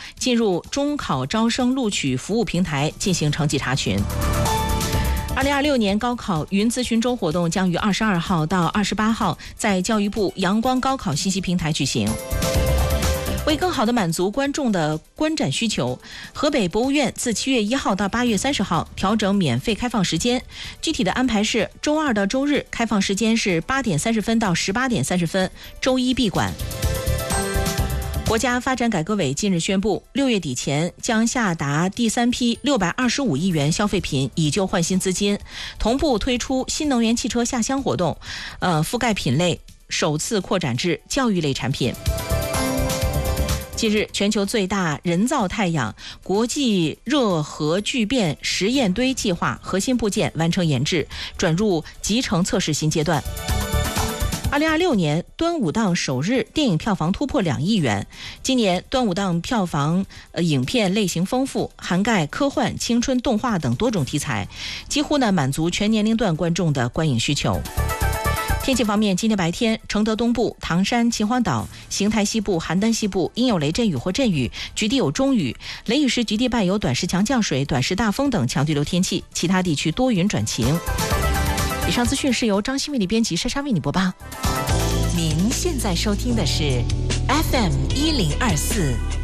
进入中考招生录取服务平台进行成绩查询。2026年高考云咨询周活动将于22号到28号在教育部阳光高考信息平台举行。为更好地满足观众的观展需求，河北博物院自7月1号到8月30号调整免费开放时间。具体的安排是：周二到周日开放时间是8点30分到18点30分，周一闭馆。国家发展改革委近日宣布，6月底前将下达第3批625亿元消费品以旧换新资金，同步推出新能源汽车下乡活动，覆盖品类首次扩展至教育类产品。近日，全球最大人造太阳国际热核聚变实验堆计划核心部件完成研制，转入集成测试新阶段。2026年端午档首日电影票房突破2亿元。今年端午档票房影片类型丰富，涵盖科幻、青春、动画等多种题材，几乎满足全年龄段观众的观影需求。天气方面，今天白天，承德东部、唐山、秦皇岛、邢台西部、邯郸西部阴有雷阵雨或阵雨，局地有中雨，雷雨时局地伴有短时强降水、短时大风等强对流天气，其他地区多云转晴。以上资讯是由张欣为你编辑，莎莎为你播报。 您现在收听的是 FM1024